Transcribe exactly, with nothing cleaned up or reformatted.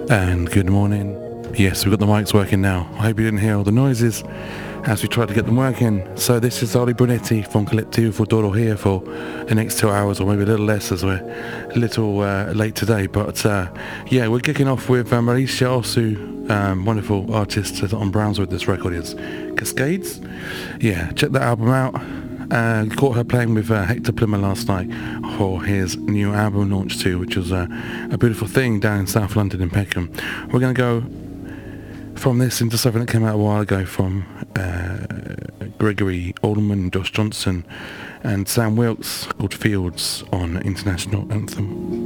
And good morning. Yes, we've got the mics working now. I hope you didn't hear all the noises as we tried to get them working. So this is Ali Brunetti from Collective Fodoro here for the next two hours, or maybe a little less as we're a little uh, late today. But uh, yeah, we're kicking off with uh, Mauricio Osu, um, wonderful artist on Brownswood. This record is Cascades. Yeah, check that album out. Uh, caught her playing with uh, Hector Plimmer last night for his new album launch too, which was uh, a beautiful thing down in South London in Peckham. We're going to go from this into something that came out a while ago from uh, Gregory Alderman, Josh Johnson and Sam Wilkes, called Fields on International Anthem.